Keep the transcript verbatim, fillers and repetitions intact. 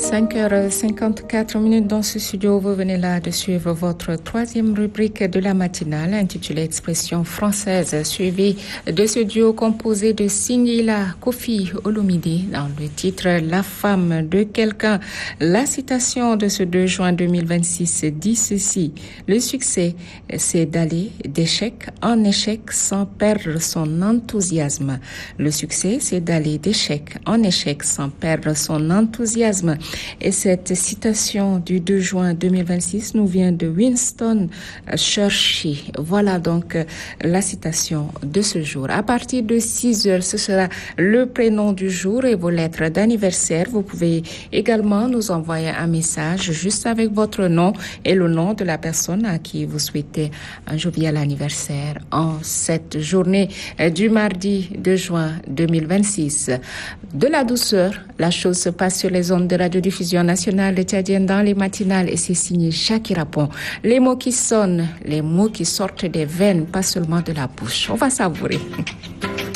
cinq heures cinquante-quatre minutes dans ce studio. Vous venez là de suivre votre troisième rubrique de la matinale intitulée Expression française, suivie de ce duo composé de Singila Kofi Olomide dans le titre La femme de quelqu'un. La citation de ce deux juin deux mille vingt-six dit ceci: le succès, c'est d'aller d'échec en échec sans perdre son enthousiasme. Le succès, c'est d'aller d'échec en échec sans perdre son enthousiasme. Et cette citation du deux juin deux mille vingt-six nous vient de Winston Churchill. Voilà donc la citation de ce jour. À partir de six heures, ce sera le prénom du jour et vos lettres d'anniversaire. Vous pouvez également nous envoyer un message juste avec votre nom et le nom de la personne à qui vous souhaitez un jovial anniversaire en cette journée du mardi deux juin deux mille vingt-six. De la douceur, la chose se passe sur les ondes de radiodiffusion nationale tchadienne dans les matinales et c'est signé Shakira Pon. Les mots qui sonnent, les mots qui sortent des veines, pas seulement de la bouche. On va savourer.